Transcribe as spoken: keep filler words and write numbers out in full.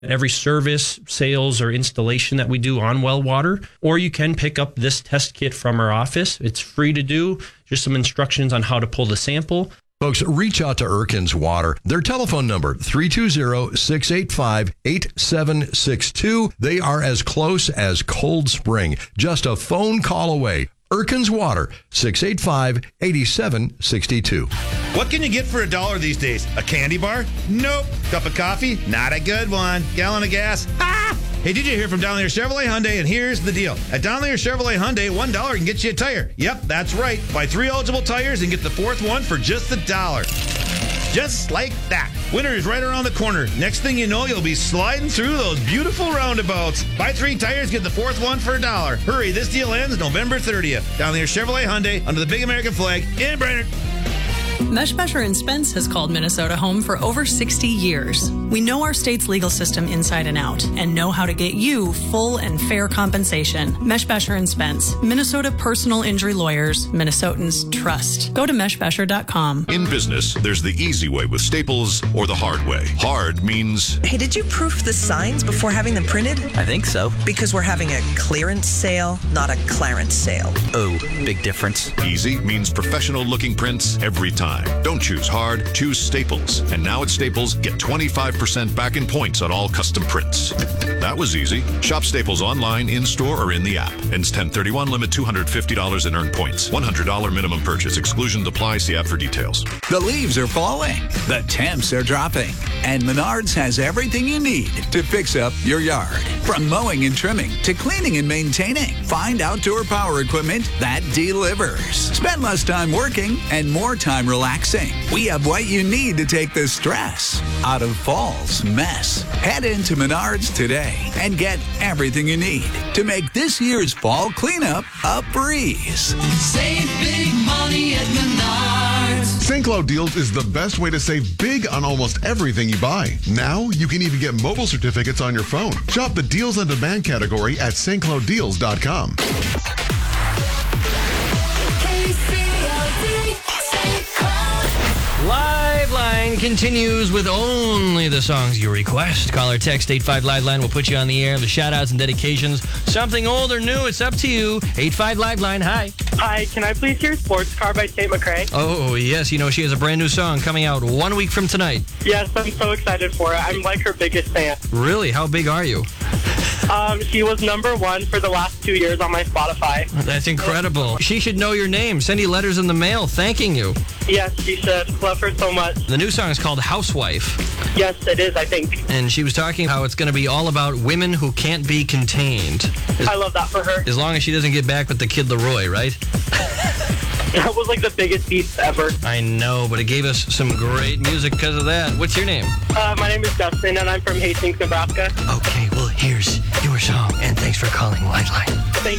at every service, sales, or installation that we do on well water. Or you can pick up this test kit from our office. It's free to do. Just some instructions on how to pull the sample. Folks, reach out to Erkins Water. Their telephone number, three two zero, six eight five, eight seven six two. They are as close as Cold Spring. Just a phone call away. Erkins Water, six eight five, eight seven six two. What can you get for a dollar these days? A candy bar? Nope. Cup of coffee? Not a good one. Gallon of gas? Ah! Hey, did you hear from Donlier Chevrolet Hyundai? And here's the deal. At Donlier Chevrolet Hyundai, one dollar can get you a tire. Yep, that's right. Buy three eligible tires and get the fourth one for just a dollar. Just like that. Winter is right around the corner. Next thing you know, you'll be sliding through those beautiful roundabouts. Buy three tires, get the fourth one for a dollar. Hurry, this deal ends November thirtieth. Donlier Chevrolet Hyundai under the big American flag in Brainerd. Meshbesher and Spence has called Minnesota home for over sixty years. We know our state's legal system inside and out and know how to get you full and fair compensation. Meshbesher and Spence, Minnesota personal injury lawyers, Minnesotans trust. Go to meshbesher dot com. In business, there's the easy way with Staples or the hard way. Hard means... Hey, did you proof the signs before having them printed? I think so. Because we're having a clearance sale, not a clarence sale. Oh, big difference. Easy means professional-looking prints every time. Don't choose hard, choose Staples. And now at Staples, get twenty-five percent back in points on all custom prints. That was easy. Shop Staples online, in-store, or in the app. Ends ten thirty-one, limit two hundred fifty dollars in earned points. one hundred dollars minimum purchase. Exclusions apply. See app for details. The leaves are falling. The temps are dropping. And Menards has everything you need to fix up your yard. From mowing and trimming to cleaning and maintaining. Find outdoor power equipment that delivers. Spend less time working and more time relaxing. We have what you need to take the stress out of fall's mess. Head into Menards today and get everything you need to make this year's fall cleanup a breeze. Save big money at Menards. Saint Cloud Deals is the best way to save big on almost everything you buy. Now, you can even get mobile certificates on your phone. Shop the Deals on Demand category at s t cloud deals dot com. Live Line continues with only the songs you request. Call or text eighty-five Live Line. We'll put you on the air. The shout-outs and dedications. Something old or new, it's up to you. eighty-five Live Line, hi. Hi, can I please hear Sports Car by Tate McRae? Oh, yes. You know, she has a brand new song coming out one week from tonight. Yes, I'm so excited for it. I'm like her biggest fan. Really? How big are you? Um, she was number one for the last two years on my Spotify. That's incredible. She should know your name. Send you letters in the mail thanking you. Yes, she should. Love her so much. The new song is called Housewife. Yes, it is, I think. And she was talking how it's going to be all about women who can't be contained. As, I love that for her. As long as she doesn't get back with the Kid Leroy, right? That was like the biggest beat ever. I know, but it gave us some great music because of that. What's your name? Uh, my name is Dustin, and I'm from Hastings, Nebraska. Okay, well, here's your song, and thanks for calling Lifeline. Thank